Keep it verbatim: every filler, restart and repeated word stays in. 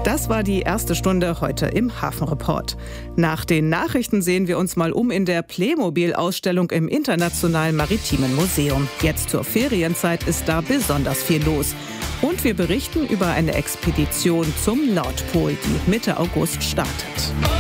Das war die erste Stunde heute im Hafenreport. Nach den Nachrichten sehen wir uns mal um in der Playmobil-Ausstellung im Internationalen Maritimen Museum. Jetzt zur Ferienzeit ist da besonders viel los. Und wir berichten über eine Expedition zum Nordpol, die Mitte August startet.